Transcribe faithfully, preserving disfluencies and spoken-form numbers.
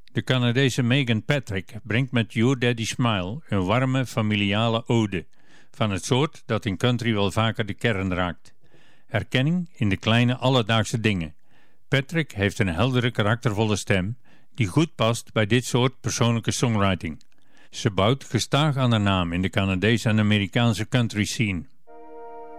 De Canadese Megan Patrick brengt met Your Daddy Smile een warme, familiale ode, van het soort dat in country wel vaker de kern raakt. Herkenning in de kleine alledaagse dingen. Patrick heeft een heldere, karaktervolle stem die goed past bij dit soort persoonlijke songwriting. Ze bouwt gestaag aan haar naam in de Canadese en Amerikaanse country scene.